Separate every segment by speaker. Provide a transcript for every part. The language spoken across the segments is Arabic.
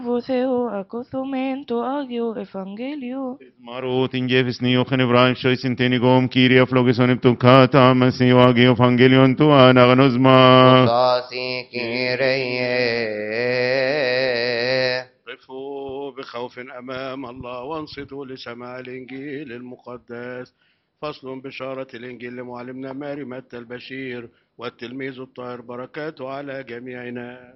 Speaker 1: Você acostumento agio evangelio.
Speaker 2: Marot ingevis nio genebran shois intenigom kiria flogeson iptukata masio agio evangelion tu anagnozma.
Speaker 3: قداسي كيريه.
Speaker 4: قفوا بخوف أمام الله وانصتوا لسماع الإنجيل المقدس. فصل بشارة الإنجيل لمعلمنا ماري متى البشير والتلميذ الطاهر بركاته على جميعنا.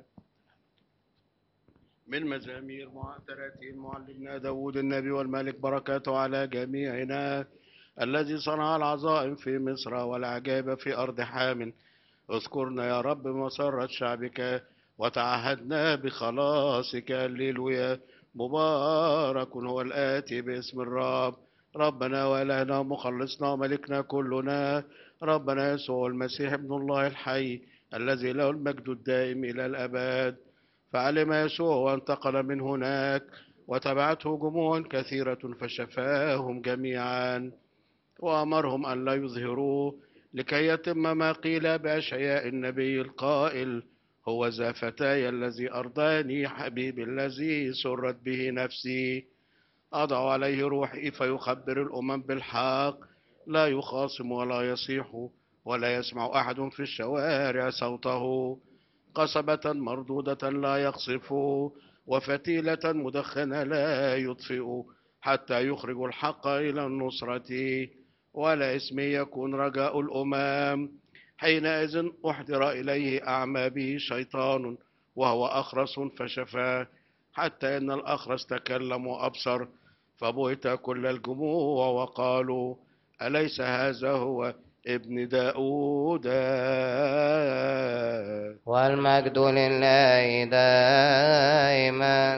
Speaker 4: من مزامير تراتيل معلمنا داود النبي والملك بركاته على جميعنا. الذي صنع العظائم في مصر والعجائب في أرض حام. اذكرنا يا رب مسرة شعبك وتعهدنا بخلاصك. الليلويا. مبارك هو الآتي باسم الرب. ربنا وإلهنا ومخلصنا وملكنا كلنا ربنا يسوع المسيح ابن الله الحي الذي له المجد الدائم إلى الأبد. فعلم يسوع وانتقل من هناك وتبعته جموع كثيرة فشفاهم جميعا وأمرهم أن لا يظهروه لكي يتم ما قيل بأشعياء النبي القائل هو ذا فتاي الذي أرضاني حبيبي الذي سرت به نفسي. أضع عليه روحي فيخبر الأمم بالحق. لا يخاصم ولا يصيح ولا يسمع أحد في الشوارع صوته. قصبة مردودة لا يقصف وفتيلة مدخنة لا يطفئ حتى يخرج الحق إلى النصرة. ولا اسم يكون رجاء الأمم. حينئذ أحضر إليه أعمى به شيطان وهو أخرس فشفاه حتى إن الأخرس تكلم وأبصر. فبهت كل الجموع وقالوا أليس هذا هو ابن داود؟
Speaker 3: والمجد لله دائما.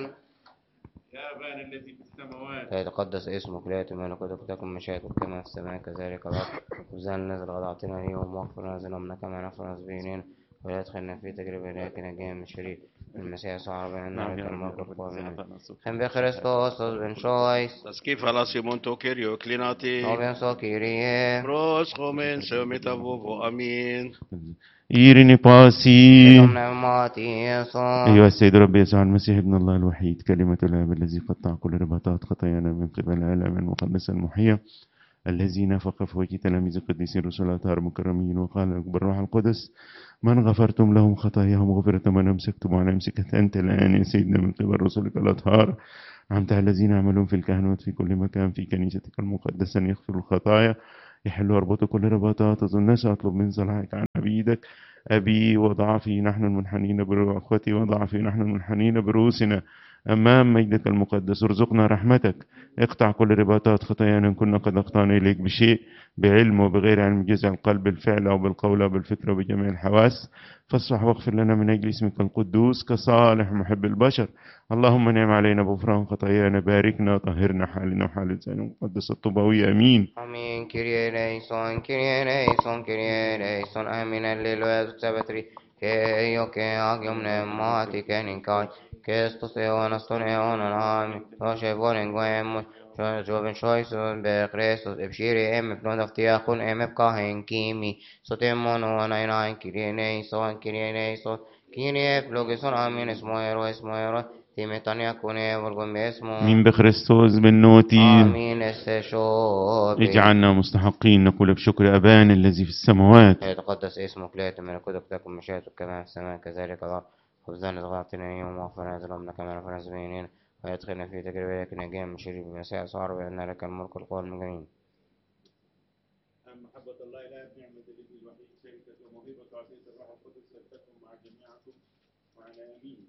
Speaker 2: يا أبانا الذي في السماوات.
Speaker 3: يتقدس اسمك، لا يأتي ملكوتك، تكن مشيئتك كما في السماء كذلك على الأرض. خبزنا الذي غدا أعطنا اليوم واغفر لنا ذنوبنا كما نغفر للمذنبين ولا تدخلنا في تجربة لكن نجينا من الشرير. المسيح يسوع ربنا
Speaker 2: نعم
Speaker 3: لك
Speaker 2: يا رب
Speaker 3: الملك
Speaker 2: يا رب
Speaker 3: والقوة من
Speaker 2: الساعة.
Speaker 3: خم بخريستوس بن شويس
Speaker 4: تسكيف على سيمون توكيريو كليناتي
Speaker 3: نوبيان سوكيريه
Speaker 4: بروس خومين سوميتا فوفو أمين.
Speaker 2: إيريني باسي.
Speaker 3: إنهم نعماتي يسوع.
Speaker 2: أيها السيد ربي يسوع المسيح ابن الله الوحيد كلمة الآب الذي قطع كل رباطات خطايانا من قبل الآلام المقدسة المحية الذي نفخ في وجه تلاميذ القديسين الرسل الأطهار المكرمين وقال بالروح القدس من غفرتم لهم خطاياهم غفرت من أمسكتم وعلى أمسكت أنت الآن يا سيدنا من قبل رسلك الأطهار. عمتها الذين يعملون في الكهنوت في كل مكان في كنيستك المقدسة أن يغفروا الخطايا يحل ويربطوا كل رباطات. أظن أطلب من صلاحك عن عبيدك أبي وضعفي نحن المنحنين أخوتي وضعفي نحن المنحنين برؤوسنا أمام مجدك المقدس. ارزقنا رحمتك اقطع كل رباطات خطايانا إن كنا قد أخطأنا إليك بشيء بعلم وبغير علم جزع القلب بالفعل أو بالقول أو بالفكر وبجميع الحواس. فاصفح واغفر لنا من أجل اسمك القدوس كصالح محب البشر. اللهم نعم علينا بغفران خطايانا باركنا طهرنا حالنا وحال لسان المقدس الطوبوي أمين.
Speaker 3: Amin. Kyrie eleison, Kyrie eleison, Kyrie eleison. Amin. Alleluia. Sabatri. Que yo que agium pneumati que nincai. Que estos eonas ton eonan amin. Toshe volen guemus. Joven choisus be Christus. Ebshiri em pnod of tiakun em kahen kimi. Sotemono anainain. Kyrie eleison, Kyrie eleison. Kyrie flogison amin. Esmoero, esmoero. Timetania kune volgum esmo.
Speaker 2: من بخريستوس بالنوتي
Speaker 3: آمين استشوبي.
Speaker 2: اجعلنا مستحقين نقول بشكر أبانا الذي في السماوات.
Speaker 3: يتقدس اسمك، لا يأتي ملكوتك، تكن مشيئتك كما في السماء كذلك على الأرض. خبزنا اعطنا اليوم واغفر لنا ذنوبنا كما نغفر للمذنبين ولا تدخلنا في تجربة لكن نجينا من الشرير. بالمسيح صار بأن لك الملك والقوة والمجد.
Speaker 2: محبة الله لا نعمة الابن الوحيد شركة وموهبة وعطية الروح القدس تكن مع جميعكم وعلى آمين.